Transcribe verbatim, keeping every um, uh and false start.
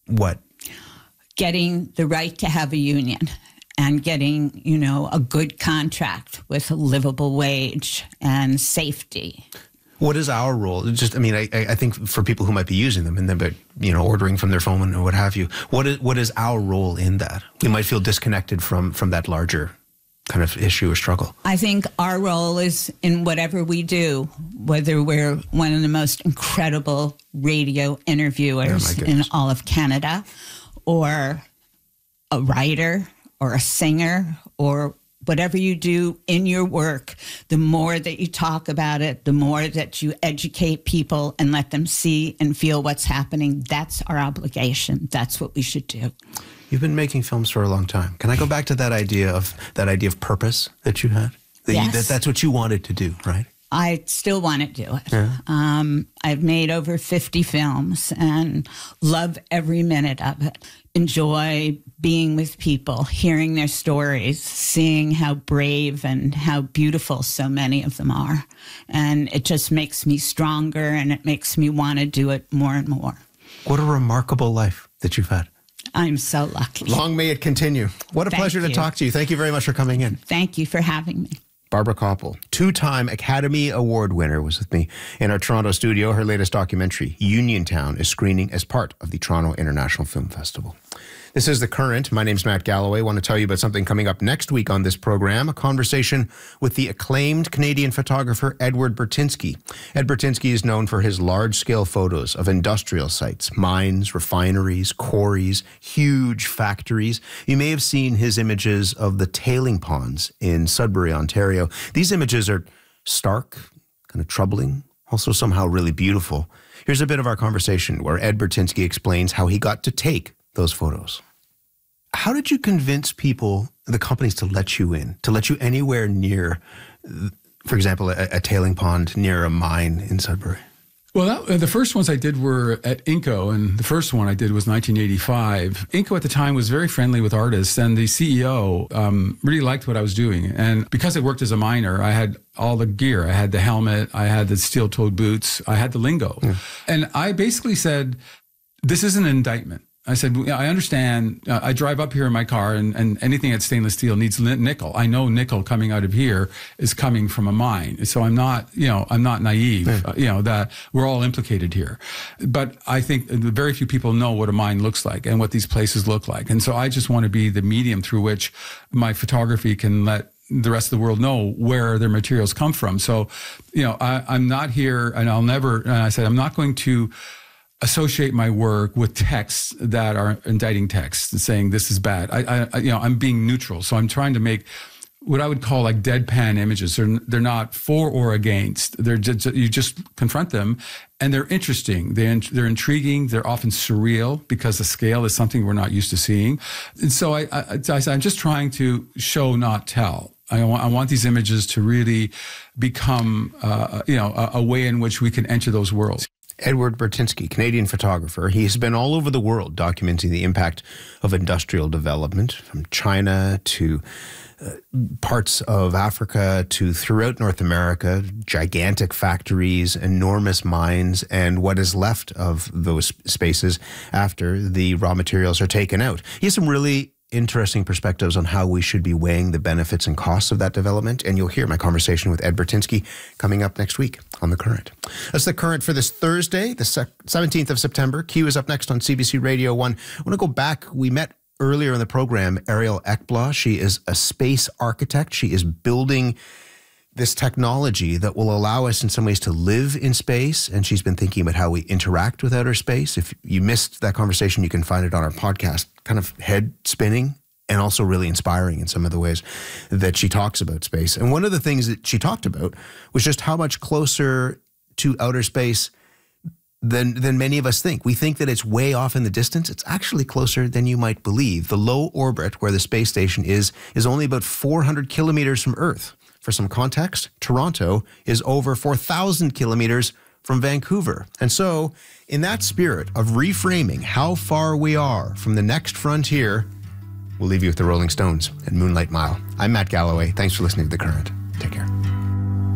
What? Getting the right to have a union and getting, you know, a good contract with a livable wage and safety. What is our role? Just, I mean, I, I think for people who might be using them and then, you know, ordering from their phone or what have you, what is what is our role in that? We might feel disconnected from from that larger kind of issue or struggle. I think our role is in whatever we do, whether we're one of the most incredible radio interviewers Oh, in all of Canada, or a writer, or a singer, or whatever you do in your work, the more that you talk about it, the more that you educate people and let them see and feel what's happening. That's our obligation. That's what we should do. You've been making films for a long time. Can I go back to that idea of that idea of purpose that you had? That, yes. you, that that's what you wanted to do, right? I still want to do it. Yeah. Um, I've made over fifty films and love every minute of it. Enjoy being with people, hearing their stories, seeing how brave and how beautiful so many of them are. And it just makes me stronger, and it makes me want to do it more and more. What a remarkable life that you've had. I'm so lucky. Long may it continue. What a Thank pleasure to you. talk to you. Thank you very much for coming in. Thank you for having me. Barbara Kopple, two-time Academy Award winner, was with me in our Toronto studio. Her latest documentary, Uniontown, is screening as part of the Toronto International Film Festival. This is The Current. My name's Matt Galloway. I want to tell you about something coming up next week on this program, a conversation with the acclaimed Canadian photographer Edward Burtynsky. Ed Burtynsky is known for his large-scale photos of industrial sites, mines, refineries, quarries, huge factories. You may have seen his images of the tailing ponds in Sudbury, Ontario. These images are stark, kind of troubling, also somehow really beautiful. Here's a bit of our conversation where Ed Burtynsky explains how he got to take those photos. How did you convince people, the companies, to let you in, to let you anywhere near, for example, a, a tailing pond near a mine in Sudbury? Well, that, the first ones I did were at Inco, and the first one I did was nineteen eighty-five. Inco at the time was very friendly with artists, and the C E O um, really liked what I was doing. And because I worked as a miner, I had all the gear. I had the helmet, I had the steel-toed boots, I had the lingo. Yeah. And I basically said, this is an indictment. I said, I understand. Uh, I drive up here in my car, and, and anything that's stainless steel needs nickel. I know nickel coming out of here is coming from a mine. So I'm not, you know, I'm not naive, yeah. uh, you know, that we're all implicated here. But I think very few people know what a mine looks like and what these places look like. And so I just want to be the medium through which my photography can let the rest of the world know where their materials come from. So, you know, I, I'm not here, and I'll never, and I said, I'm not going to associate my work with texts that are indicting texts and saying this is bad. I, I, you know, I'm being neutral. So I'm trying to make what I would call like deadpan images. They're, they're not for or against. They're just, you just confront them, and they're interesting. They're, they're intriguing. They're often surreal because the scale is something we're not used to seeing. And so I, I, I, I'm just trying to show, not tell. I want, I want these images to really become, uh, you know, a, a way in which we can enter those worlds. Edward Burtynsky, Canadian photographer. He's been all over the world documenting the impact of industrial development, from China to uh, parts of Africa to throughout North America, gigantic factories, enormous mines, and what is left of those spaces after the raw materials are taken out. He has some really interesting perspectives on how we should be weighing the benefits and costs of that development. And you'll hear my conversation with Ed Burtynsky coming up next week on The Current. That's The Current for this Thursday, the seventeenth of September. Q is up next on C B C Radio one. I want to go back. We met earlier in the program Ariel Ekblad. She is a space architect. She is building this technology that will allow us in some ways to live in space. And she's been thinking about how we interact with outer space. If you missed that conversation, you can find it on our podcast. Kind of head spinning and also really inspiring in some of the ways that she talks about space. And one of the things that she talked about was just how much closer to outer space than than many of us think. We think that it's way off in the distance. It's actually closer than you might believe. The low orbit where the space station is is only about four hundred kilometers from Earth. For some context, Toronto is over four thousand kilometers from Vancouver. And so, in that spirit of reframing how far we are from the next frontier, we'll leave you with the Rolling Stones and Moonlight Mile. I'm Matt Galloway. Thanks for listening to The Current. Take care.